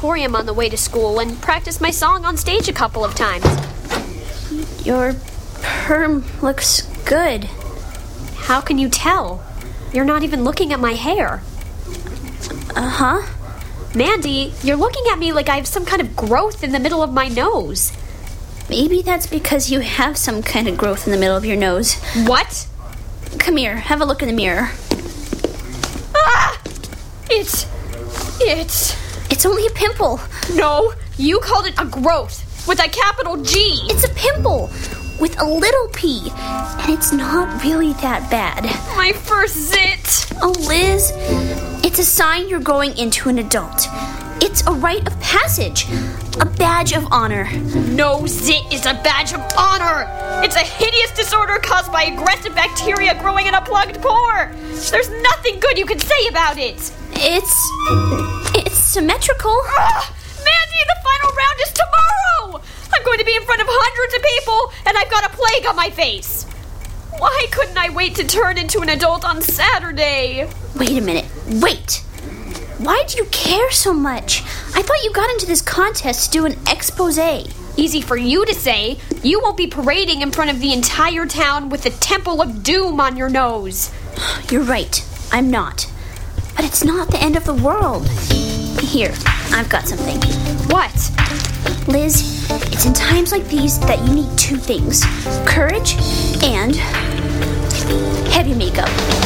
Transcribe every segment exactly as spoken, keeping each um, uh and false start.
auditorium on the way to school and practiced my song on stage a couple of times. Your perm looks good. How can you tell? You're not even looking at my hair. Uh-huh. Mandy, you're looking at me like I have some kind of growth in the middle of my nose. Maybe that's because you have some kind of growth in the middle of your nose. What? Come here, have a look in the mirror. Ah! It's... It's... It's only a pimple. No, you called it a growth with a capital G. It's a pimple with a little p, and it's not really that bad. My first zit. Oh, Liz, it's a sign you're growing into an adult. It's a rite of passage, a badge of honor. No zit is a badge of honor. It's a hideous disorder caused by aggressive bacteria growing in a plugged pore. There's nothing good you can say about it. It's... it's symmetrical. Ah, Mandy, the final round is tomorrow. I'm going to be in front of hundreds of people, and I've got a plague on my face. Why couldn't I wait to turn into an adult on Saturday? Wait a minute. Wait. Why do you care so much? I thought you got into this contest to do an expose. Easy for you to say. You won't be parading in front of the entire town with the Temple of Doom on your nose. You're right. I'm not. But it's not the end of the world. Here, I've got something. What? Liz, it's in times like these that you need two things. Courage and heavy makeup.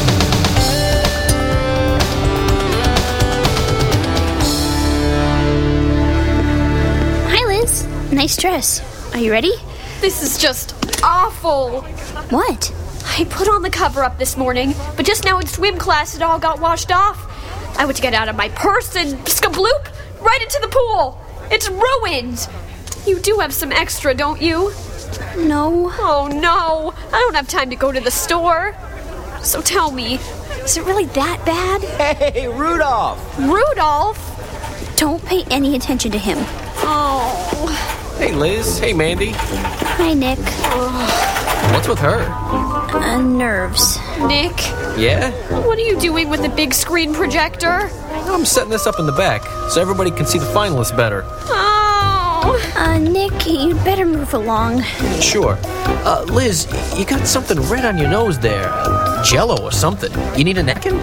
Nice dress. Are you ready? This is just awful. What? I put on the cover-up this morning, but just now in swim class it all got washed off. I went to get out of my purse and skabloop, right into the pool. It's ruined. You do have some extra, don't you? No. Oh, no. I don't have time to go to the store. So tell me, is it really that bad? Hey, Rudolph! Rudolph? Don't pay any attention to him. Oh. Hey, Liz. Hey, Mandy. Hi, Nick. Oh. What's with her? Uh, nerves. Nick? Yeah? What are you doing with the big screen projector? I'm setting this up in the back so everybody can see the finalists better. Oh. Uh, Nick, you'd better move along. Sure. Uh, Liz, you got something red on your nose there. Jello or something. You need a napkin?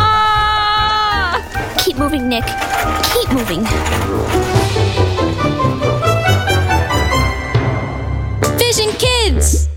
Ah! Keep moving, Nick. Keep moving. Vision Kids!